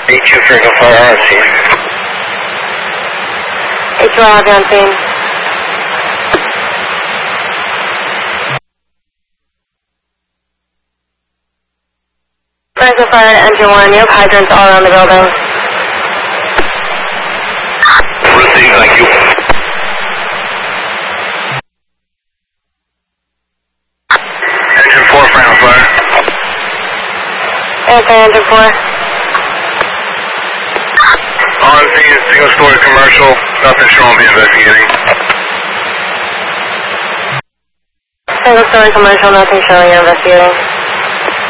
A2 Franklin Fire on scene. A2 I'll have you on scene. Franklin Fire, Engine 1, you have hydrants all around the building. Receive, thank you. Engine 4, Franklin Fire. Engine 4. On scene, single story commercial, nothing showing, be investigating. Single story commercial, nothing showing, you're investigating.